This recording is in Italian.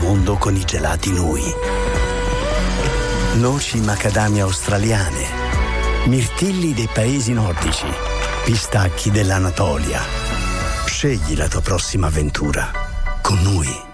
mondo con i gelati Nui. Noci macadamia australiane, mirtilli dei paesi nordici, pistacchi dell'Anatolia. Scegli la tua prossima avventura con Nui.